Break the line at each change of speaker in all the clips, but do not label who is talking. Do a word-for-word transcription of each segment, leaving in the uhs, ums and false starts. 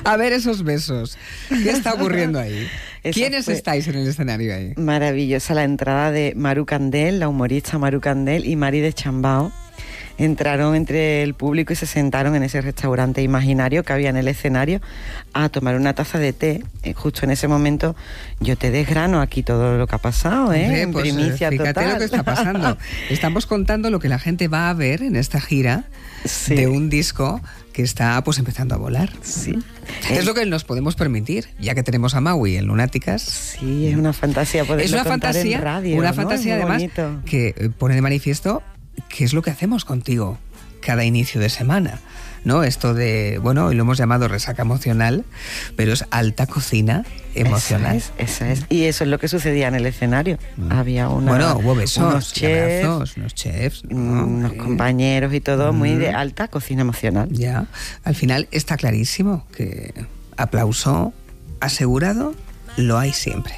A ver esos besos. ¿Qué está ocurriendo ahí?
Esa
¿Quiénes
fue
estáis en el escenario ahí?
Maravillosa la entrada de Maru Candel, la humorista Maru Candel y Mari de Chambao. Entraron entre el público y se sentaron en ese restaurante imaginario que había en el escenario a tomar una taza de té. Eh, justo en ese momento yo te desgrano aquí todo lo que ha pasado, ¿eh?
Hombre,
en
pues,
primicia
fíjate
total.
lo que está pasando. Estamos contando lo que la gente va a ver en esta gira
Sí.
de un disco que está pues empezando a volar.
Sí.
Es lo que nos podemos permitir, ya que tenemos a Maui en Lunáticas.
Sí, es una fantasía poderlo
Es una
contar
fantasía,
en radio,
una
¿no?
fantasía
Es muy
además
bonito.
que eh, pone de manifiesto qué es lo que hacemos contigo cada inicio de semana, ¿no? Esto de, bueno, hoy lo hemos llamado resaca emocional, pero es alta cocina emocional.
Eso es, eso es. Y eso es lo que sucedía en el escenario.
Mm.
Había una,
Bueno, hubo besos,
unos chefs,
abrazos, unos chefs, ¿no?
unos
Eh,
compañeros y todo,
Mm.
muy de alta cocina emocional.
Ya, al final está clarísimo que aplauso asegurado lo hay siempre.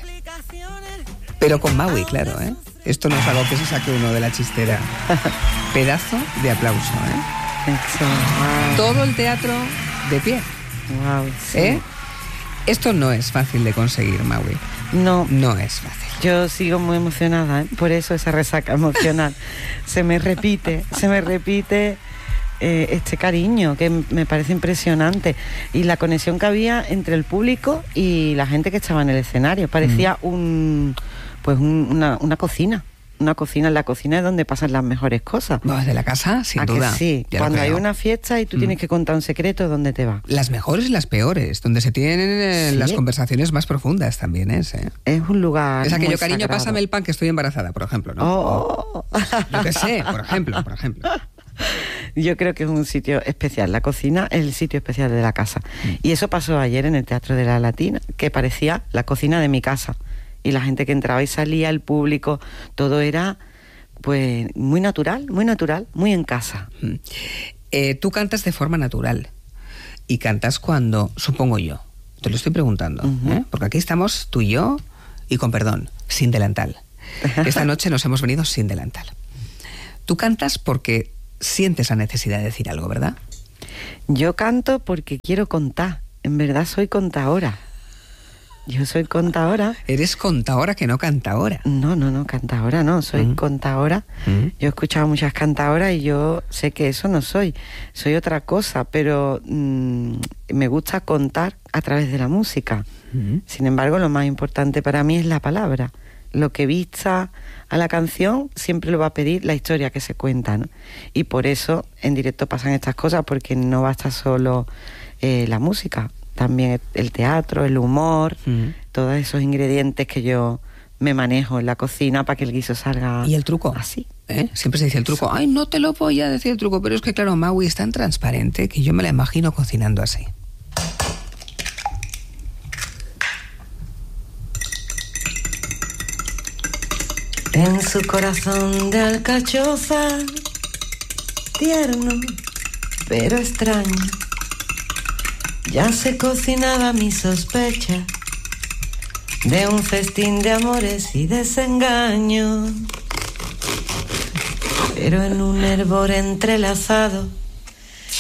Pero con Maui, claro, ¿eh? Esto no es algo que se saque uno de la chistera. Pedazo de aplauso, ¿eh?
Eso, wow.
Todo el teatro de pie,
Wow, sí.
¿eh? Esto no es fácil de conseguir, Maui.
No,
No es fácil.
yo sigo muy emocionada, ¿eh? Por eso esa resaca emocional. Se me repite, se me repite eh, este cariño que m- me parece impresionante. Y la conexión que había entre el público y la gente que estaba en el escenario. Parecía un pues un- una, una cocina. Una cocina, en la cocina es donde pasan las mejores cosas.
No, desde la casa, sin
¿A que
duda.
sí?
ya lo
Cuando hay
creo.
una fiesta y tú tienes que contar un secreto, ¿dónde te va?
Las mejores y las peores, donde se tienen eh,
Sí.
las conversaciones más profundas también es, ¿eh?
Es un lugar
Es aquello,
muy
cariño,
sagrado.
pásame el pan que estoy embarazada, por ejemplo, ¿no?
Oh.
Yo qué sé, por ejemplo, por ejemplo.
Yo creo que es un sitio especial. La cocina es el sitio especial de la casa. Y eso pasó ayer en el Teatro de la Latina, que parecía la cocina de mi casa. Y la gente que entraba y salía, el público, todo era pues muy natural, muy natural, muy en casa.
Eh, tú cantas de forma natural y cantas cuando, supongo yo, te lo estoy preguntando,
Ujú.
¿eh? Porque aquí estamos tú y yo y con perdón, sin delantal. Esta noche nos hemos venido sin delantal. Tú cantas porque sientes la necesidad de decir algo, ¿verdad?
Yo canto porque quiero contar. En verdad soy contadora. Yo soy contadora.
Eres contadora que no cantaora.
No, no, no, cantadora no, soy
Mm.
contadora.
Mm.
Yo he escuchado muchas cantadoras y yo sé que eso no soy, soy otra cosa, pero mm, me gusta contar a través de la música.
Mm.
Sin embargo, lo más importante para mí es la palabra. Lo que vista a la canción siempre lo va a pedir la historia que se cuenta, ¿no? Y por eso en directo pasan estas cosas, porque no basta solo eh, la música, también el teatro, el humor,
Mm.
todos esos ingredientes que yo me manejo en la cocina para que el guiso salga
¿Y el truco?
así.
¿Eh? Siempre se dice el truco. Ay, no te lo voy a decir el truco, pero es que claro, Maui es tan transparente que yo me la imagino cocinando así.
En su corazón de alcachofa, tierno pero extraño, ya se cocinaba mi sospecha de un festín de amores y desengaños. Pero en un hervor entrelazado